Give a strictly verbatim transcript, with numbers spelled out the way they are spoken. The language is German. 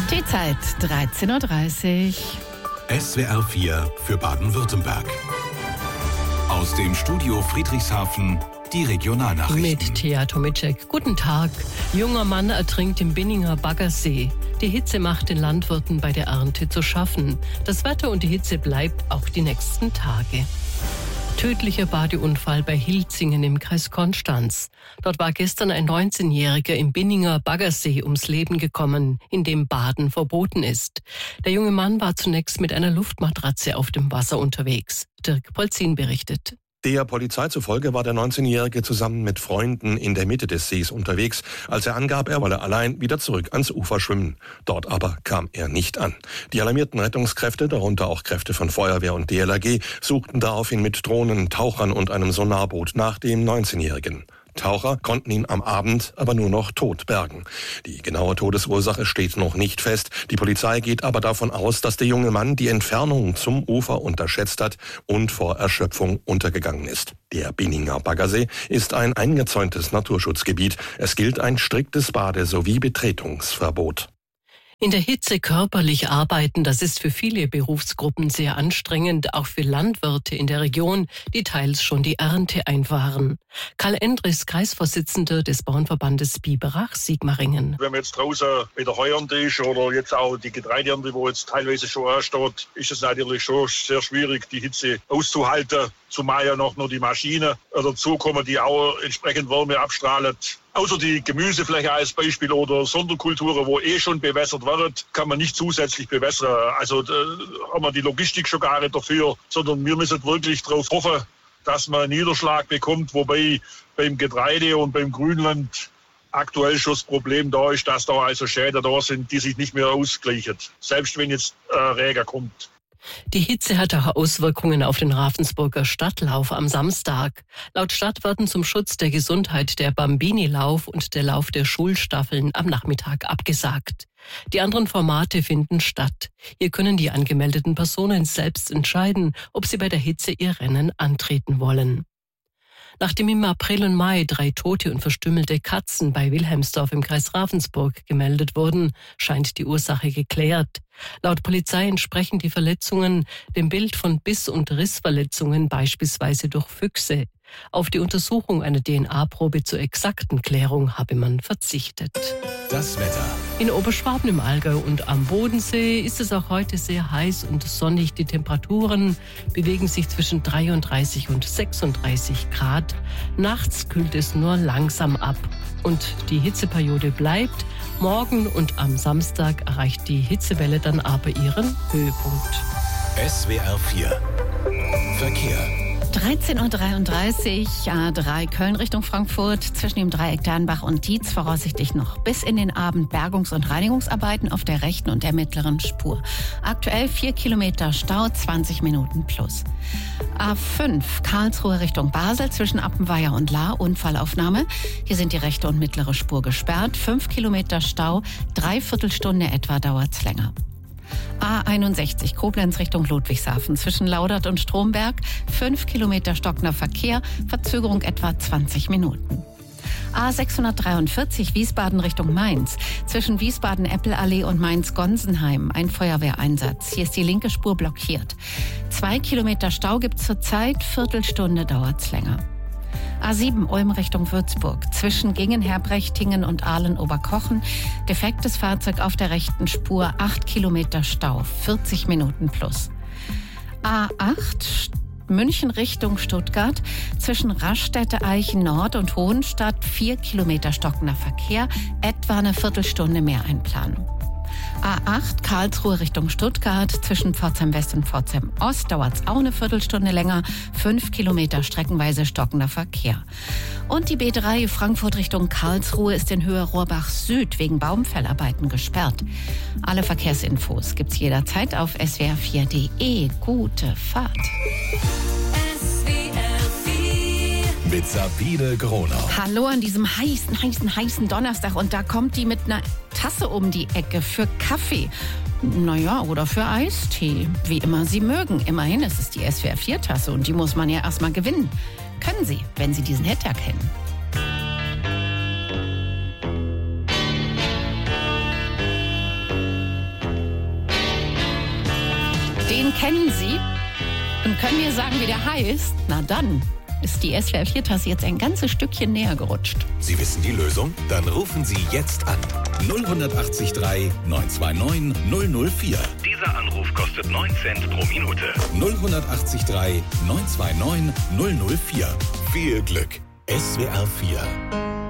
Die Zeit dreizehn Uhr dreißig. S W R vier für Baden-Württemberg. Aus dem Studio Friedrichshafen die Regionalnachrichten. Mit Thea Tomicek. Guten Tag. Junger Mann ertrinkt im Binninger Baggersee. Die Hitze macht den Landwirten bei der Ernte zu schaffen. Das Wetter und die Hitze bleibt auch die nächsten Tage. Tödlicher Badeunfall bei Hilzingen im Kreis Konstanz. Dort war gestern ein neunzehnjähriger im Binninger Baggersee ums Leben gekommen, in dem Baden verboten ist. Der junge Mann war zunächst mit einer Luftmatratze auf dem Wasser unterwegs. Dirk Polzin berichtet. Der Polizei zufolge war der neunzehnjährige zusammen mit Freunden in der Mitte des Sees unterwegs. Als er angab, er wolle allein wieder zurück ans Ufer schwimmen. Dort aber kam er nicht an. Die alarmierten Rettungskräfte, darunter auch Kräfte von Feuerwehr und D L R G, suchten daraufhin mit Drohnen, Tauchern und einem Sonarboot nach dem neunzehnjährigen. Taucher konnten ihn am Abend aber nur noch tot bergen. Die genaue Todesursache steht noch nicht fest. Die Polizei geht aber davon aus, dass der junge Mann die Entfernung zum Ufer unterschätzt hat und vor Erschöpfung untergegangen ist. Der Binninger Baggersee ist ein eingezäuntes Naturschutzgebiet. Es gilt ein striktes Bade- sowie Betretungsverbot. In der Hitze körperlich arbeiten, das ist für viele Berufsgruppen sehr anstrengend, auch für Landwirte in der Region, die teils schon die Ernte einfahren. Karl Endres, Kreisvorsitzender des Bauernverbandes Biberach-Sigmaringen. Wenn man jetzt draußen bei der Heuernte ist oder jetzt auch die Getreideernte, wo jetzt teilweise schon ansteht, ist es natürlich schon sehr schwierig, die Hitze auszuhalten, zumal ja noch nur die Maschine dazu kommen, die auch entsprechend Wärme abstrahlt. Außer die Gemüsefläche als Beispiel oder Sonderkulturen, wo eh schon bewässert wird, kann man nicht zusätzlich bewässern. Also da haben wir die Logistik schon gar nicht dafür, sondern wir müssen wirklich darauf hoffen, dass man einen Niederschlag bekommt, wobei beim Getreide und beim Grünland aktuell schon das Problem da ist, dass da also Schäden da sind, die sich nicht mehr ausgleichen, selbst wenn jetzt äh, Regen kommt. Die Hitze hat auch Auswirkungen auf den Ravensburger Stadtlauf am Samstag. Laut Stadt werden zum Schutz der Gesundheit der Bambini-Lauf und der Lauf der Schulstaffeln am Nachmittag abgesagt. Die anderen Formate finden statt. Hier können die angemeldeten Personen selbst entscheiden, ob sie bei der Hitze ihr Rennen antreten wollen. Nachdem im April und Mai drei tote und verstümmelte Katzen bei Wilhelmsdorf im Kreis Ravensburg gemeldet wurden, scheint die Ursache geklärt. Laut Polizei entsprechen die Verletzungen dem Bild von Biss- und Rissverletzungen, beispielsweise durch Füchse. Auf die Untersuchung einer D N A-Probe zur exakten Klärung habe man verzichtet. Das Wetter. In Oberschwaben im Allgäu und am Bodensee ist es auch heute sehr heiß und sonnig. Die Temperaturen bewegen sich zwischen dreiunddreißig und sechsunddreißig Grad. Nachts kühlt es nur langsam ab. Und die Hitzeperiode bleibt. Morgen und am Samstag erreicht die Hitzewelle dann aber ihren Höhepunkt. S W R vier Verkehr. dreizehn Uhr dreiunddreißig, A drei Köln Richtung Frankfurt, zwischen dem Dreieck Dernbach und Dietz voraussichtlich noch bis in den Abend Bergungs- und Reinigungsarbeiten auf der rechten und der mittleren Spur. Aktuell vier Kilometer Stau, zwanzig Minuten plus. A fünf Karlsruhe Richtung Basel, zwischen Appenweier und Lahr, Unfallaufnahme. Hier sind die rechte und mittlere Spur gesperrt, fünf Kilometer Stau, dreiviertel Stunde etwa dauert's länger. A einundsechzig Koblenz Richtung Ludwigshafen, zwischen Laudert und Stromberg, fünf Kilometer stockender Verkehr, Verzögerung etwa zwanzig Minuten. A sechshundertdreiundvierzig Wiesbaden Richtung Mainz, zwischen Wiesbaden-Eppelallee und Mainz-Gonsenheim, ein Feuerwehreinsatz. Hier ist die linke Spur blockiert. Zwei Kilometer Stau gibt's zurzeit, Viertelstunde dauert's länger. A sieben Ulm Richtung Würzburg, zwischen Gingen-Herbrechtingen und Ahlen-Oberkochen, defektes Fahrzeug auf der rechten Spur, acht Kilometer Stau, vierzig Minuten plus. A acht München Richtung Stuttgart, zwischen Raststätte, Eichen Nord und Hohenstadt, vier Kilometer stockender Verkehr, etwa eine Viertelstunde mehr einplanen. A acht Karlsruhe Richtung Stuttgart, zwischen Pforzheim West und Pforzheim Ost dauert's auch eine Viertelstunde länger, fünf Kilometer streckenweise stockender Verkehr. Und die B drei Frankfurt Richtung Karlsruhe ist in Höhe Rohrbach Süd wegen Baumfellarbeiten gesperrt. Alle Verkehrsinfos gibt's jederzeit auf S W R vier Punkt de. Gute Fahrt. Mit Sabine Gronau. Hallo an diesem heißen, heißen, heißen Donnerstag. Und da kommt die mit einer Tasse um die Ecke für Kaffee. Naja, oder für Eistee. Wie immer Sie mögen. Immerhin ist es die S W R vier Tasse und die muss man ja erstmal gewinnen. Können Sie, wenn Sie diesen Hit erkennen. Den kennen Sie? Und können wir sagen, wie der heißt? Na dann ist die S W R vier Tasse jetzt ein ganzes Stückchen näher gerutscht. Sie wissen die Lösung? Dann rufen Sie jetzt an. null acht drei neun zwei neun null null vier. Dieser Anruf kostet neun Cent pro Minute. null acht drei neun zwei neun null null vier. Viel Glück. S W R vier.